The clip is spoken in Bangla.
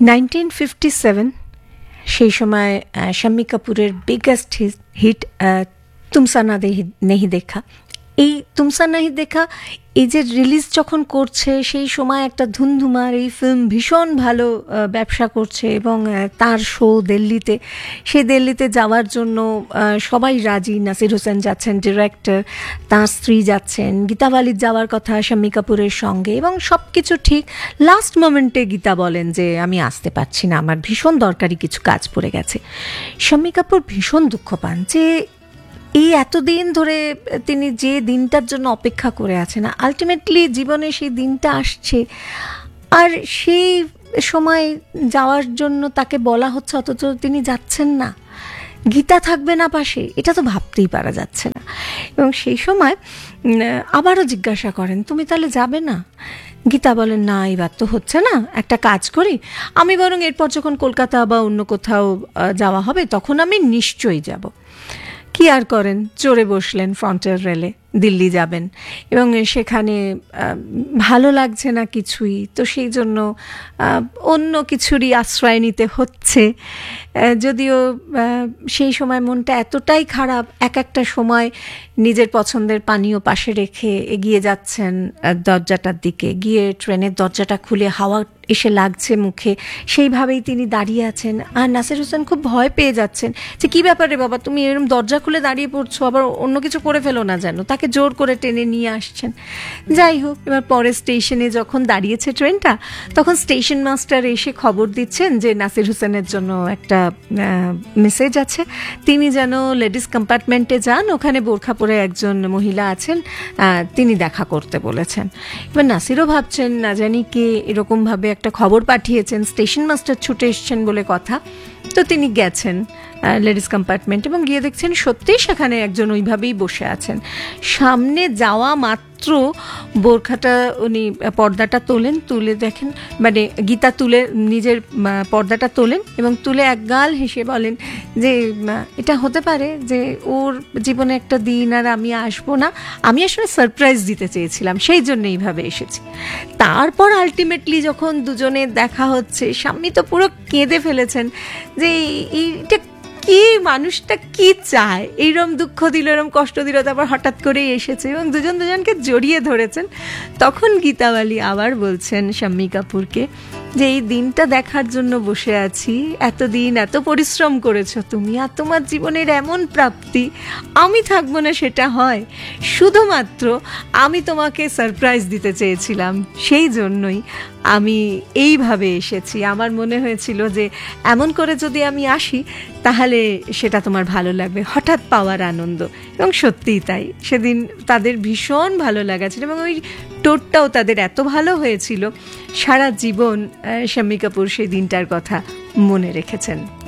1957 সেই সময় শাম্মী কাপুরের বিগেস্ট হিট তুমসা না নেহি দেখা। এই তুমসা নাহি দেখা এই যে রিলিজ যখন করছে সেই সময় একটা ধুমধুমার এই ফিল্ম ভীষণ ভালো ব্যবসা করছে এবং তার শো দিল্লিতে, সেই দিল্লিতে যাওয়ার জন্য সবাই রাজি। নাসির হোসেন যাচ্ছেন ডিরেক্টর, তার স্ত্রী যাচ্ছেন, গীতা বালির যাওয়ার কথা শাম্মী কাপুরের সঙ্গে, এবং সব কিছু ঠিক। লাস্ট মোমেন্টে গীতা বলেন যে আমি আসতে পারছি না, আমার ভীষণ দরকারি কিছু কাজ পড়ে গেছে। শাম্মী কাপুর ভীষণ দুঃখ পান যে এই এতদিন ধরে তিনি যে দিনটার জন্য অপেক্ষা করে আছেন, আলটিমেটলি জীবনে সেই দিনটা আসছে, আর সেই সময় যাওয়ার জন্য তাকে বলা হচ্ছে অথচ তিনি যাচ্ছেন না, গীতা থাকবে না পাশে, এটা তো ভাবতেই পারা যাচ্ছে না। এবং সেই সময় আবারও জিজ্ঞাসা করেন তুমি তাহলে যাবে না? গীতা বলেন না, এবার তো হচ্ছে না, একটা কাজ করি, আমি বরং এরপর যখন কলকাতা বা অন্য কোথাও যাওয়া হবে তখন আমি নিশ্চয়ই যাব। কি আর করেন, চড়ে বসলেন ফ্রন্টিয়ার রেলে, দিল্লি যাবেন, এবং সেখানে ভালো লাগছে না কিছুই, তো সেই জন্য অন্য কিছুরই আশ্রয় নিতে হচ্ছে। যদিও সেই সময় মনটা এতটাই খারাপ, এক একটা সময় নিজের পছন্দের পানীয় পাশে রেখে এগিয়ে যাচ্ছেন দরজাটার দিকে, গিয়ে ট্রেনের দরজাটা খুলে হাওয়া এসে লাগছে মুখে, সেইভাবেই তিনি দাঁড়িয়ে আছেন। আর নাসির হোসেন খুব ভয় পেয়ে যাচ্ছেন যে কী ব্যাপারে বাবা, তুমি এরকম দরজা খুলে দাঁড়িয়ে পড়ছো, আবার অন্য কিছু করে ফেলো না যেন। তাকে জোর করে টেনে নিয়ে আসছেন। যাই হোক, এবার পরের স্টেশনে যখন দাঁড়িয়েছে ট্রেনটা, তখন স্টেশন মাস্টার এসে খবর দিচ্ছেন যে নাসির হোসেনের জন্য একটা মেসেজ আছে, তিনি যেন লেডিস কম্পার্টমেন্টে যান, ওখানে বোরখা পরে একজন মহিলা আছেন, তিনি দেখা করতে বলেছেন। এবার নাসিরও ভাবছেন না জানি কে এরকমভাবে একটা খবর পাঠিয়েছেন, স্টেশন মাস্টার ছুটে এসছেন বলে কথা। তো তিনি গেছেন লেডিস কম্পার্টমেন্ট এবং গিয়ে দেখছেন সত্যিই সেখানে একজন ওইভাবেই বসে আছেন। সামনে যাওয়া মাত্র বোরখাটা উনি পর্দাটা তোলেন, তুলে দেখেন, মানে গীতা তুলে নিজের পর্দাটা তোলেন এবং তুলে একগাল হেসে বলেন যে এটা হতে পারে যে ওর জীবনে একটা দিন আর আমি আসবো না, আমি আসলে সারপ্রাইজ দিতে চেয়েছিলাম, সেই জন্য এইভাবে এসেছি। তারপর আলটিমেটলি যখন দুজনের দেখা হচ্ছে, স্বামী তো পুরো কেঁদে ফেলেছেন যে এইটা কি, মানুষটা কি চায়, এইরকম দুঃখ দিল, এরকম কষ্ট দিল, তারপর হঠাৎ করেই এসেছে, এবং দুজনকে জড়িয়ে ধরেছেন। তখন গীতা বালি আবার বলছেন শাম্মী কাপুরকে যে এই দিনটা দেখার জন্য বসে আছি, এতদিন এত পরিশ্রম করেছো তুমি, আর তোমার জীবনের এমন প্রাপ্তি, আমি থাকবো না সেটা হয়, শুধুমাত্র আমি তোমাকে সারপ্রাইজ দিতে চেয়েছিলাম, সেই জন্যই আমি এইভাবে এসেছি। আমার মনে হয়েছিল যে এমন করে যদি আমি আসি তাহলে সেটা তোমার ভালো লাগবে, হঠাৎ পাওয়ার আনন্দ। এবং সত্যিই তাই, সেদিন তাদের ভীষণ ভালো লাগাছিল এবং ওই টোটটাও তাদের এত ভালো হয়েছিল, সারা জীবন শাম্মী কাপুর সেই দিনটার কথা মনে রেখেছেন।